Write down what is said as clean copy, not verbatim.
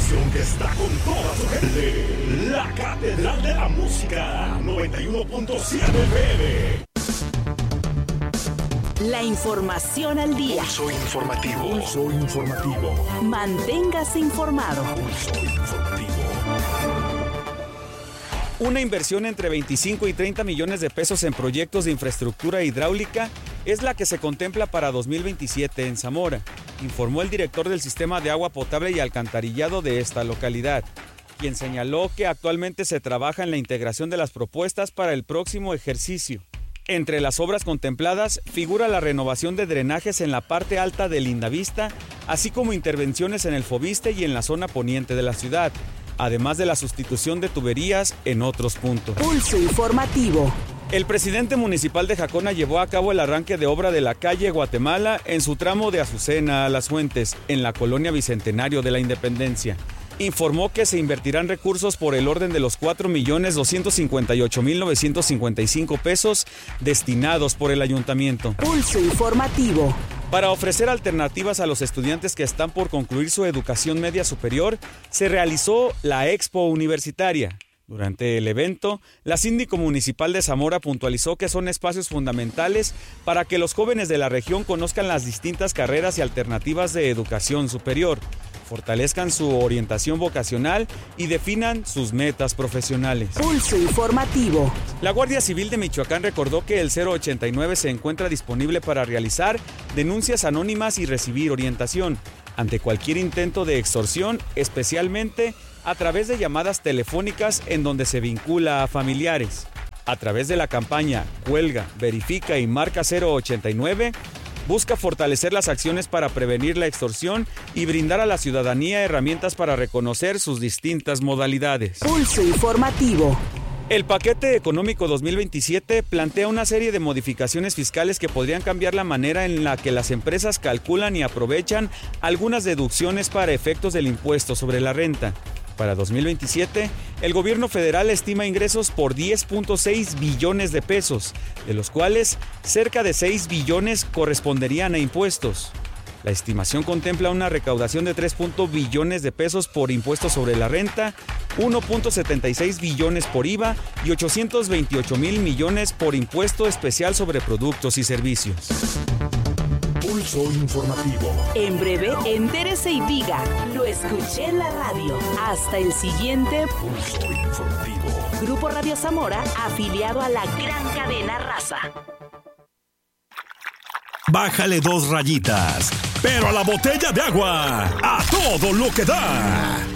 estación que está con toda su gente. La Catedral de la Música, 91.7 FM. La información al día. Pulso informativo. Pulso informativo. Manténgase informado. Pulso informativo. Una inversión entre 25 y 30 millones de pesos en proyectos de infraestructura hidráulica es la que se contempla para 2027 en Zamora, informó el director del Sistema de Agua Potable y Alcantarillado de esta localidad, quien señaló que actualmente se trabaja en la integración de las propuestas para el próximo ejercicio. Entre las obras contempladas figura la renovación de drenajes en la parte alta de Lindavista, así como intervenciones en el Fobiste y en la zona poniente de la ciudad, además de la sustitución de tuberías en otros puntos. Pulso informativo. El presidente municipal de Jacona llevó a cabo el arranque de obra de la calle Guatemala en su tramo de Azucena a Las Fuentes, en la colonia Bicentenario de la Independencia. Informó que se invertirán recursos por el orden de los 4.258.955 pesos destinados por el ayuntamiento. Pulso informativo. Para ofrecer alternativas a los estudiantes que están por concluir su educación media superior, se realizó la Expo Universitaria. Durante el evento, la síndico municipal de Zamora puntualizó que son espacios fundamentales para que los jóvenes de la región conozcan las distintas carreras y alternativas de educación superior, fortalezcan su orientación vocacional y definan sus metas profesionales. Pulso informativo. La Guardia Civil de Michoacán recordó que el 089 se encuentra disponible para realizar denuncias anónimas y recibir orientación ante cualquier intento de extorsión, especialmente a través de llamadas telefónicas en donde se vincula a familiares. A través de la campaña Cuelga, Verifica y Marca 089, busca fortalecer las acciones para prevenir la extorsión y brindar a la ciudadanía herramientas para reconocer sus distintas modalidades. Pulso informativo. El paquete económico 2027 plantea una serie de modificaciones fiscales que podrían cambiar la manera en la que las empresas calculan y aprovechan algunas deducciones para efectos del impuesto sobre la renta. Para 2027, el gobierno federal estima ingresos por 10.6 billones de pesos, de los cuales cerca de 6 billones corresponderían a impuestos. La estimación contempla una recaudación de 3 billones de pesos por impuestos sobre la renta, 1.76 billones por IVA y 828,000 millones por impuesto especial sobre productos y servicios. Pulso informativo. En breve, entérese y diga, lo escuché en la radio. Hasta el siguiente Pulso informativo. Grupo Radio Zamora, afiliado a la gran cadena Raza. Bájale 2 rayitas, pero a la botella de agua, a todo lo que da.